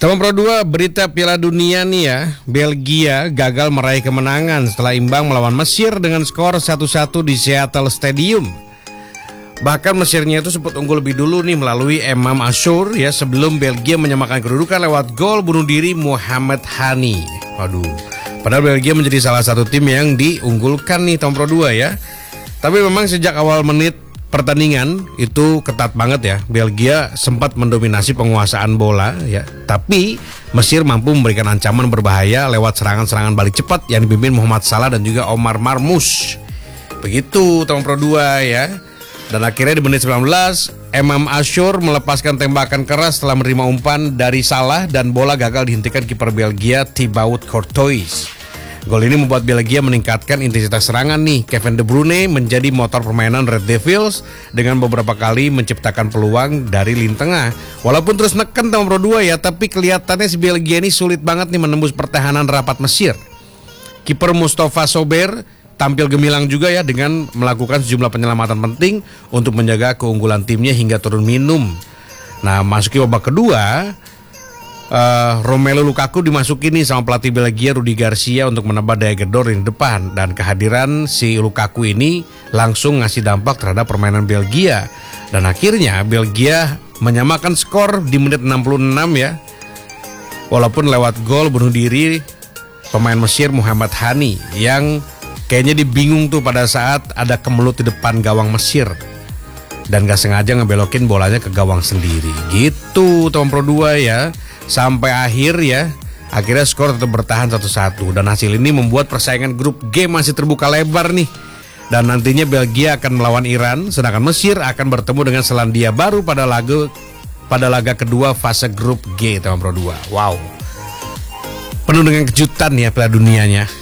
Teman Pro 2, berita Piala Dunia nih ya. Belgia gagal meraih kemenangan setelah imbang melawan Mesir dengan skor 1-1 di Seattle Stadium. Bahkan Mesirnya itu sempat unggul lebih dulu nih melalui Emam Ashur ya, sebelum Belgia menyamakan kedudukan lewat gol bunuh diri Mohamed Hani. Waduh, padahal Belgia menjadi salah satu tim yang diunggulkan nih Teman Pro 2 ya. Tapi memang sejak awal menit pertandingan itu ketat banget ya. Belgia sempat mendominasi penguasaan bola ya, tapi Mesir mampu memberikan ancaman berbahaya lewat serangan-serangan balik cepat yang dipimpin Muhammad Salah dan juga Omar Marmoush. Begitu Teman Pro 2 ya. Dan akhirnya di menit 19 Emam Ashur melepaskan tembakan keras setelah menerima umpan dari Salah dan bola gagal dihentikan kiper Belgia Thibaut Courtois. Gol ini membuat Belgia meningkatkan intensitas serangan nih. Kevin De Bruyne menjadi motor permainan Red Devils dengan beberapa kali menciptakan peluang dari lini tengah. Walaupun terus neken Teman Pro 2 ya, tapi kelihatannya si Belgia ini sulit banget nih menembus pertahanan rapat Mesir. Kiper Mustafa Sober tampil gemilang juga ya dengan melakukan sejumlah penyelamatan penting untuk menjaga keunggulan timnya hingga turun minum. Nah, masuki babak kedua, Romelu Lukaku dimasuki nih sama pelatih Belgia Rudi Garcia untuk menambah daya gedor di depan, dan kehadiran si Lukaku ini langsung ngasih dampak terhadap permainan Belgia, dan akhirnya Belgia menyamakan skor di menit 66 ya, walaupun lewat gol bunuh diri pemain Mesir Mohamed Hani yang kayaknya dibingung tuh pada saat ada kemelut di depan gawang Mesir dan gak sengaja ngebelokin bolanya ke gawang sendiri. Gitu Teman Pro 2 ya. Sampai akhir ya, akhirnya skor tetap bertahan 1-1, dan hasil ini membuat persaingan grup G masih terbuka lebar nih. Dan nantinya Belgia akan melawan Iran, sedangkan Mesir akan bertemu dengan Selandia Baru pada laga kedua fase grup G Teman Pro 2. Wow, penuh dengan kejutan ya Piala Dunianya.